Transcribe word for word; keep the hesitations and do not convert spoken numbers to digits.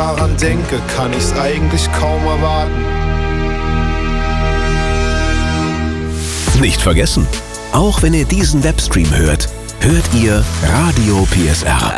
daran denke, kann ich's eigentlich kaum erwarten. Nicht vergessen, auch wenn ihr diesen Webstream hört, hört ihr Radio P S R.